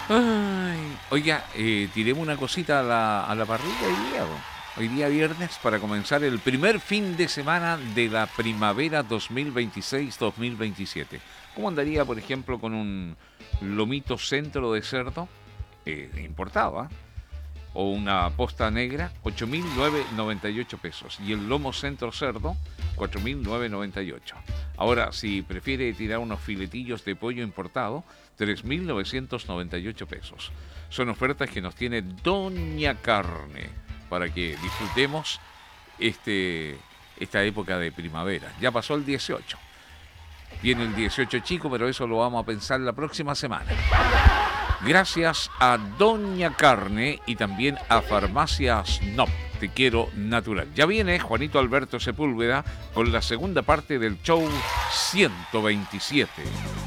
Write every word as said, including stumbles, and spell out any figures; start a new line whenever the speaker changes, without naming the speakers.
Ay, oiga, eh, tiremos una cosita a la, a la parrilla hoy día, po. Hoy día viernes para comenzar el primer fin de semana de la primavera dos mil veintiséis-dos mil veintisiete. ¿Cómo andaría, por ejemplo, con un lomito centro de cerdo eh, importado, ¿ah? O una posta negra, ocho mil novecientos noventa y ocho pesos. Y el lomo centro cerdo, cuatro mil novecientos noventa y ocho. Ahora, si prefiere tirar unos filetillos de pollo importado, tres mil novecientos noventa y ocho pesos. Son ofertas que nos tiene Doña Carne para que disfrutemos este, esta época de primavera. Ya pasó el dieciocho. Viene el dieciocho chico, pero eso lo vamos a pensar la próxima semana. Gracias a Doña Carne y también a Farmacia Snob. Te quiero natural. Ya viene Juanito Alberto Sepúlveda con la segunda parte del show ciento veintisiete.